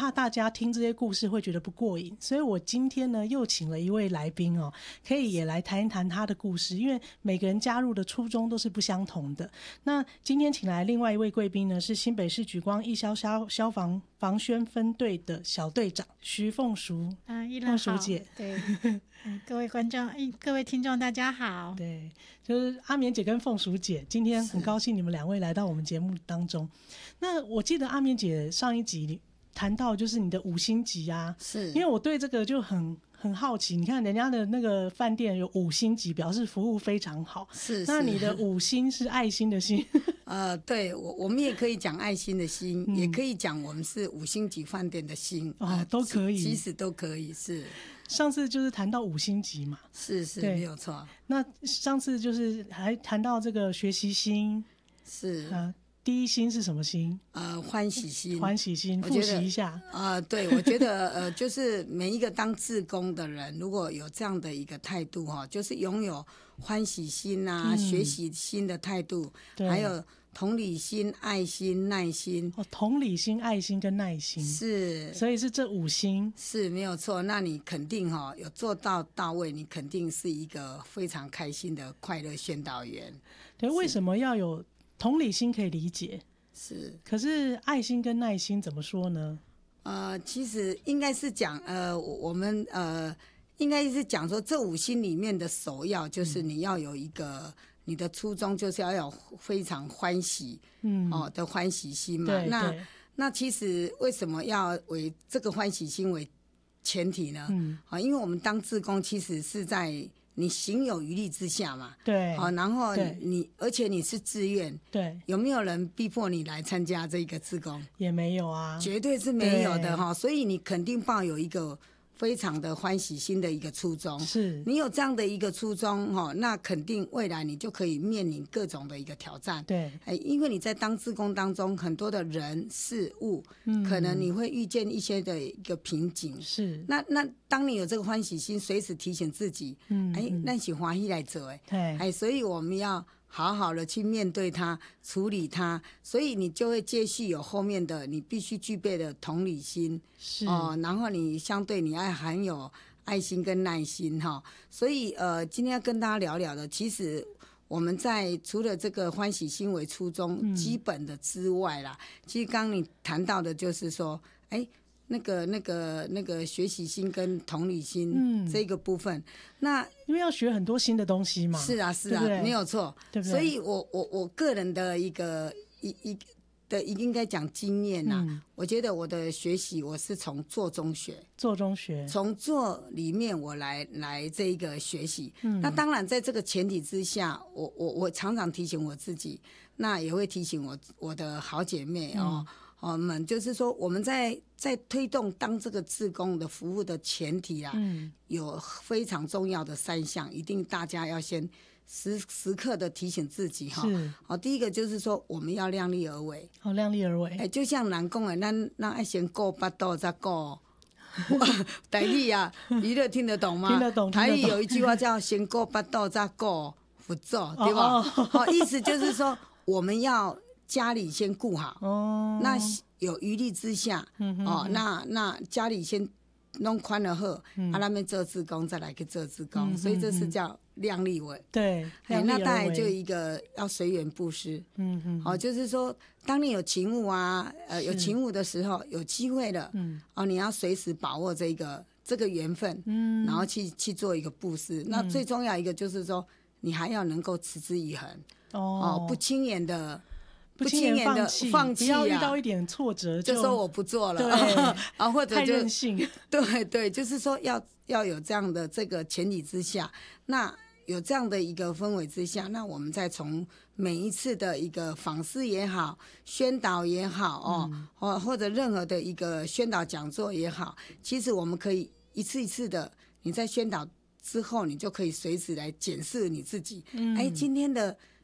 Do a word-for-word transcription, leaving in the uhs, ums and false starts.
怕大家听这些故事会觉得不过瘾，所以我今天呢又请了一位来宾哦，可以也来谈一谈他的故事，因为每个人加入的初衷都是不相同的。那今天请来另外一位贵宾呢，是新北市莒光义消消消防防宣分队的小队长徐凤淑。 啊，依凤淑姐， 对、嗯，各位观众、各位听众，大家好。 对，就是阿绵姐跟凤淑姐，今天很高兴你们两位来到我们节目当中。那我记得阿绵姐上一集谈到就是你的五星级啊， 是因为我对这个就很很好奇。你看人家的那个饭店有五星级，表示服务非常好。 是， 那你的五星是爱心的心？ 呃，对，我我们也可以讲爱心的心， 嗯、 也可以讲我们是五星级饭店的心， 哦， 呃、 都可以， 其实都可以。是， 上次就是谈到五星级嘛， 是是没有错。 那上次就是还谈到这个学习心， 是啊。第一心是什么心？ 呃，欢喜心， 欢喜心，复习一下。 啊、呃，对，我觉得呃，就是每一个当志工的人，如果有这样的一个态度哈，就是拥有欢喜心啊、嗯、学习心的态度，还有同理心、爱心、耐心。 哦，同理心、爱心跟耐心是， 所以是这五心是没有错。那你肯定哈有做到到位，你肯定是一个非常开心的快乐宣导员。 对，为什么要有？同理心可以理解， 是， 可是爱心跟耐心怎么说呢？ 呃，其实应该是讲，呃，我们呃，应该是讲说，这五心里面的首要就是你要有一个，嗯、你的初衷就是要有非常欢喜，嗯，哦的欢喜心嘛。 对那对那其实为什么要为这个欢喜心为前提呢？嗯，啊，因为我们当志工其实是在。你行有余力之下嘛， 对， 好，然后你而且你是自愿， 对， 有没有人逼迫你来参加这个志工？ 也没有啊， 绝对是没有的哈，所以你肯定抱有一个非常的欢喜心的一个初衷， 是你有这样的一个初衷哈，那肯定未来你就可以面临各种的一个挑战， 对， 哎，因为你在当志工当中，很多的人事物，嗯，可能你会遇见一些的一个瓶颈， 是， 那那当你有这个欢喜心，随时提醒自己，嗯，哎，那是欢喜来做，哎，哎，所以我们要好好的去面对它，处理它，所以你就会接续有后面的你必须具备的同理心， 是哦，然后你相对你爱含有爱心跟耐心哈，所以呃，今天要跟大家聊聊的，其实我们在除了这个欢喜心为初衷、嗯、基本的之外啦，其实刚刚你谈到的就是说，哎。那个、那个、那个学习心跟同理心，嗯，这个部分，那因为要学很多新的东西嘛， 是啊，是啊， 对对没有错，对不对？所以我我我个人的一个一一的应该讲经验呐、啊嗯，我觉得我的学习我是从做中学， 做中学， 从做里面我来来这一个学习。嗯，那当然在这个前提之下，我我我常常提醒我自己，那也会提醒我我的好姐妹哦。嗯我们就是说，我们在在推动当这个志工的服务的前提啊，嗯，有非常重要的三项，一定大家要先时时刻的提醒自己哈。是，好，第一个就是说，我们要量力而为。 好，量力而为。 哎，就像人讲的，咱咱爱先顾巴肚再顾。台语啊，你都听得懂吗？ 听得懂。 台语有一句话叫“先顾巴肚再顾福州”，对吧？哦哦哦、意思就是说，我们要。家里先顾好，哦，那有余力之下，嗯哼哼哦，那那家里先弄宽了后，嗯、啊，那边做志工再来去做志工，嗯、所以这是叫量力为。 对， 哎，那当然就一个要随缘布施，嗯嗯，哦，就是说，当你有勤务啊，呃，有勤务的时候，有机会了，嗯，哦，你要随时把握这个这个缘分，嗯，然后去去做一个布施。嗯、那最重要一个就是说，你还要能够持之以恒，哦，哦不轻言的。 不轻言的放弃、啊， 不要遇到一点挫折 就, 就说我不做了， 对啊，或者就太任性， 对对，就是说要要有这样的这个前提之下，那有这样的一个氛围之下，那我们再从每一次的一个访视也好，宣导也好哦，嗯、或或者任何的一个宣导讲座也好，其实我们可以一次一次的，你在宣导之后，你就可以随时来检视你自己，嗯、哎，今天的。